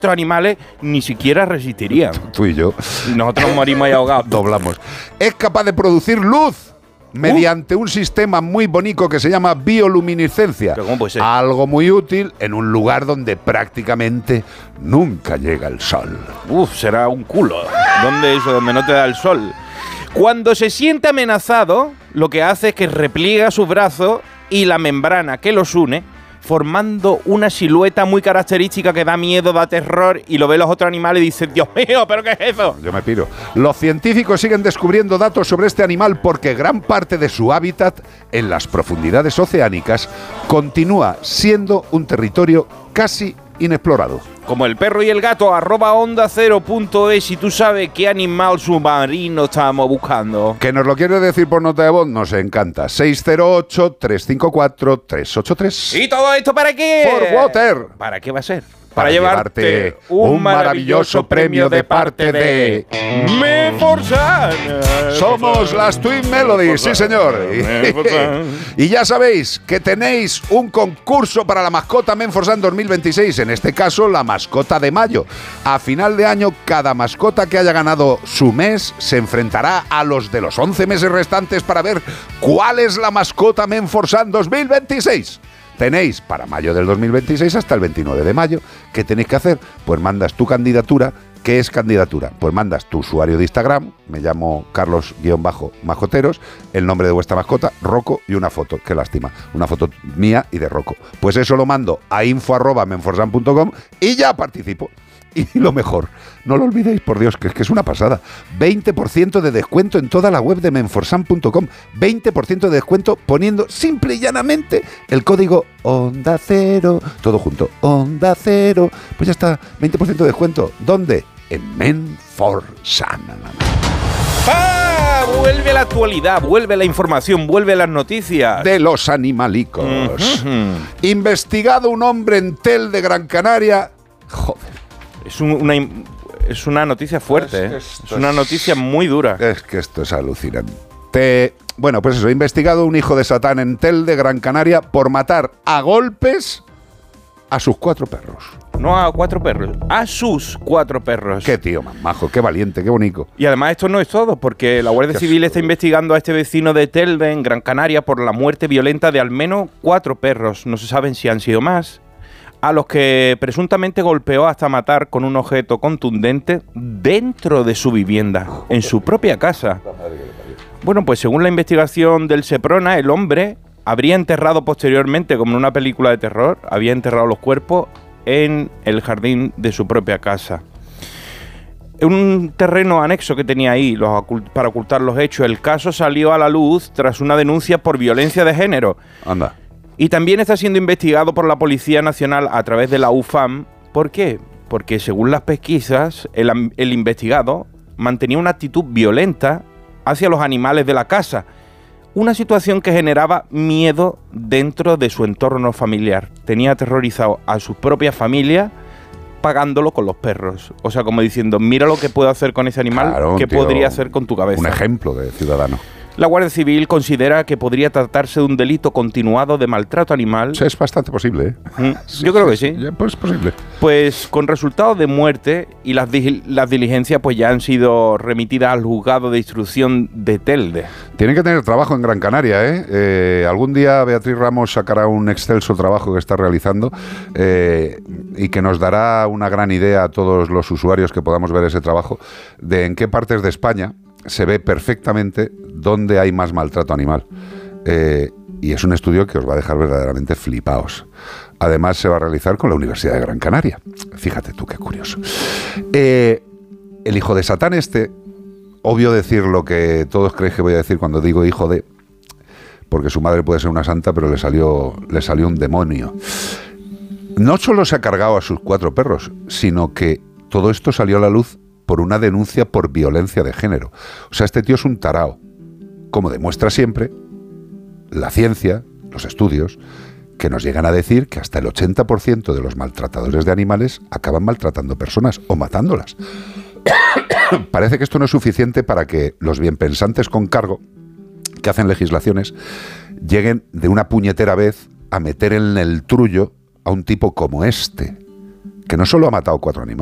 estos animales ni siquiera resistirían. Tú y yo. Y nosotros nos morimos ahí ahogados. Doblamos. Es capaz de producir luz mediante un sistema muy bonito que se llama bioluminiscencia. ¿Pero cómo puede ser? Algo muy útil en un lugar donde prácticamente nunca llega el sol. Será un culo. ¿Dónde eso? Donde no te da el sol. Cuando se siente amenazado, lo que hace es que repliega sus brazos y la membrana que los une, formando una silueta muy característica que da miedo, da terror, y lo ven los otros animales y dicen, Dios mío, ¿pero qué es eso? Yo me piro. Los científicos siguen descubriendo datos sobre este animal porque gran parte de su hábitat en las profundidades oceánicas continúa siendo un territorio casi inexplorado. Como el perro y el gato, @ondacero.es, si tú sabes qué animal submarino estamos buscando. Que nos lo quieres decir por nota de voz, nos encanta. 608-354-383. ¿Y todo esto para qué? For water. ¿Para qué va a ser? Para llevarte un maravilloso premio de parte de Menforsan. Somos las Twin Melodies, sí señor. Y ya sabéis que tenéis un concurso para la mascota Menforsan 2026, en este caso la mascota de mayo. A final de año, cada mascota que haya ganado su mes se enfrentará a los de los 11 meses restantes para ver cuál es la mascota Menforsan 2026. Tenéis para mayo del 2026 hasta el 29 de mayo. ¿Qué tenéis que hacer? Pues mandas tu candidatura. ¿Qué es candidatura? Pues mandas tu usuario de Instagram, me llamo Carlos-Majoteros, el nombre de vuestra mascota, Rocco, y una foto, qué lástima, una foto mía y de Rocco. Pues eso lo mando a info@menforsan.com y ya participo. Y lo mejor, no lo olvidéis, por Dios, que es una pasada. 20% de descuento en toda la web de menforsan.com. 20% de descuento poniendo simple y llanamente el código Onda Cero. Todo junto, Onda Cero. Pues ya está, 20% de descuento. ¿Dónde? En Menforsan. Vuelve la actualidad, vuelve la información, vuelve las noticias. De los animalicos. Investigado un hombre en Tel de Gran Canaria. Joder. Es una noticia fuerte, es una noticia muy dura. Es que esto es alucinante. Bueno, pues eso, he investigado un hijo de Satán en Tel de Gran Canaria por matar a golpes a sus 4 perros. No a 4 perros, a sus 4 perros. Qué tío más majo, qué valiente, qué bonito. Y además esto no es todo, porque la Guardia Civil está investigando a este vecino de Telde, en Gran Canaria, por la muerte violenta de al menos 4 perros. No se saben si han sido más, a los que presuntamente golpeó hasta matar con un objeto contundente dentro de su vivienda, en su propia casa. Bueno, pues según la investigación del Seprona, el hombre habría enterrado posteriormente, como en una película de terror, había enterrado los cuerpos en el jardín de su propia casa. Un terreno anexo que tenía ahí para ocultar los hechos. El caso salió a la luz tras una denuncia por violencia de género. Anda. Y también está siendo investigado por la Policía Nacional a través de la UFAM. ¿Por qué? Porque según las pesquisas, el investigado mantenía una actitud violenta hacia los animales de la casa. Una situación que generaba miedo dentro de su entorno familiar. Tenía aterrorizado a su propia familia pagándolo con los perros. O sea, como diciendo, mira lo que puedo hacer con ese animal, claro, ¿qué podría hacer con tu cabeza? Un ejemplo de ciudadano. La Guardia Civil considera que podría tratarse de un delito continuado de maltrato animal. Sí, es bastante posible, ¿eh? Yo creo que sí. Pues posible. Pues con resultado de muerte, y las diligencias pues ya han sido remitidas al juzgado de instrucción de Telde. Tienen que tener trabajo en Gran Canaria, ¿eh? Algún día Beatriz Ramos sacará un excelso trabajo que está realizando y que nos dará una gran idea a todos los usuarios que podamos ver ese trabajo de en qué partes de España se ve perfectamente dónde hay más maltrato animal. Y es un estudio que os va a dejar verdaderamente flipaos. Además, se va a realizar con la Universidad de Gran Canaria. Fíjate tú, qué curioso. El hijo de Satán obvio decir lo que todos creéis que voy a decir cuando digo hijo de... Porque su madre puede ser una santa, pero le salió un demonio. No solo se ha cargado a sus 4 perros, sino que todo esto salió a la luz por una denuncia por violencia de género. O sea, este tío es un tarao. Como demuestra siempre la ciencia, los estudios, que nos llegan a decir que hasta el 80% de los maltratadores de animales acaban maltratando personas o matándolas. Parece que esto no es suficiente para que los bienpensantes con cargo, que hacen legislaciones, lleguen de una puñetera vez a meter en el trullo a un tipo como este, que no solo ha matado 4 animales,